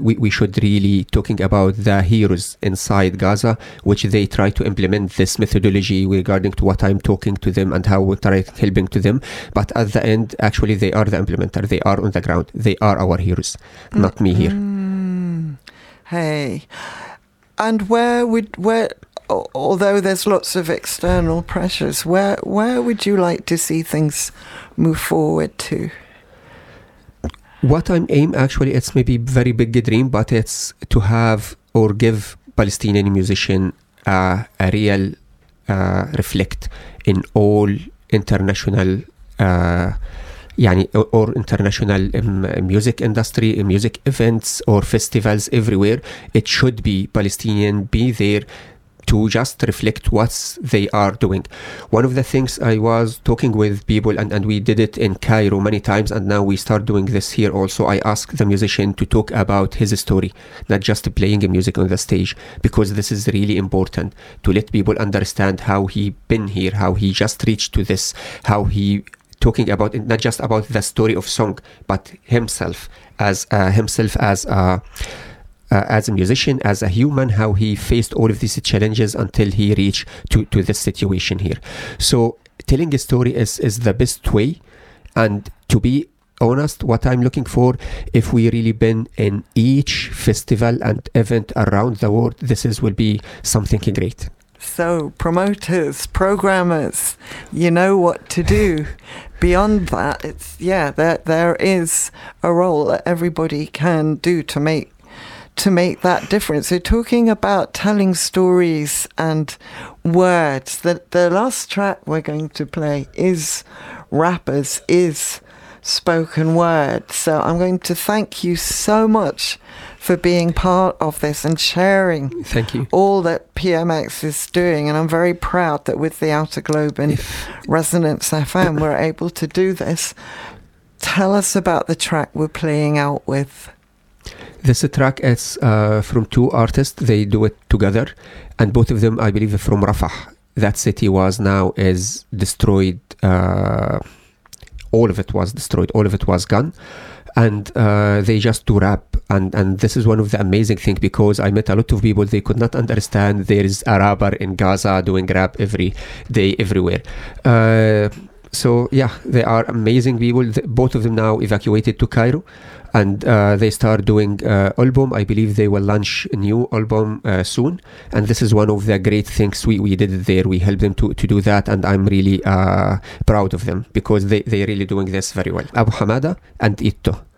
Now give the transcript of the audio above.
we should really talking about the heroes inside Gaza, which they try to implement this methodology regarding to what I'm talking to them and how we try helping to them. But at the end, actually, they are the implementer. They are on the ground. They are our heroes, not me here. Hey, and although there's lots of external pressures, where would you like to see things move forward to? What I'm aim actually, it's maybe very big dream, but it's to have or give Palestinian musician a real reflect in all international or international music industry, music events or festivals everywhere. It should be Palestinian be there to just reflect what they are doing. One of the things I was talking with people, and we did it in Cairo many times, and now we start doing this here also. I asked the musician to talk about his story, not just playing music on the stage, because this is really important to let people understand how he been here, how he just reached to this, how he talking about it, not just about the story of song, but himself as a musician, as a human, how he faced all of these challenges until he reached to this situation here. So telling a story is the best way. And to be honest, what I'm looking for, if we really been in each festival and event around the world, will be something great. So promoters, programmers, you know what to do. Beyond that, there is a role that everybody can do to make that difference. So talking about telling stories and words, the last track we're going to play is rappers, is spoken word. So I'm going to thank you so much for being part of this and sharing all that PMX is doing. And I'm very proud that with the Outer Globe and Resonance FM, we're able to do this. Tell us about the track we're playing out with. This track is from two artists. They do it together, and both of them, I believe, are from Rafah. That city is destroyed. All of it was destroyed. All of it was gone, and they just do rap. And this is one of the amazing things, because I met a lot of people, they could not understand there is a rapper in Gaza doing rap every day, everywhere. So yeah, they are amazing people. Both of them now evacuated to Cairo, and they start doing album. I believe they will launch a new album soon, and this is one of the great things we did there. We helped them to do that, and I'm really proud of them, because they really doing this very well. Abu Hamada and Itto.